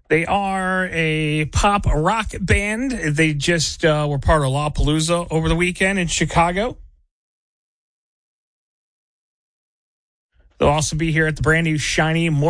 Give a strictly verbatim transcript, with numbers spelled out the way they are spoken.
They are a pop rock band. They just uh, were part of Lollapalooza over the weekend in Chicago. They'll also be here at the brand new shiny